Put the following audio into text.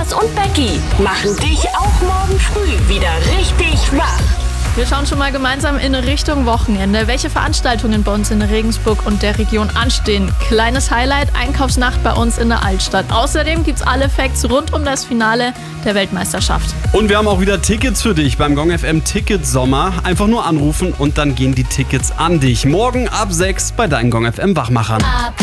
Schatz und Becky machen dich auch morgen früh wieder richtig wach. Wir schauen schon mal gemeinsam in Richtung Wochenende, welche Veranstaltungen bei uns in Regensburg und der Region anstehen. Kleines Highlight, Einkaufsnacht bei uns in der Altstadt. Außerdem gibt's alle Facts rund um das Finale der Weltmeisterschaft. Und wir haben auch wieder Tickets für dich beim Gong FM Ticket Sommer. Einfach nur anrufen und dann gehen die Tickets an dich. Morgen ab 6 bei deinen Gong FM Wachmachern.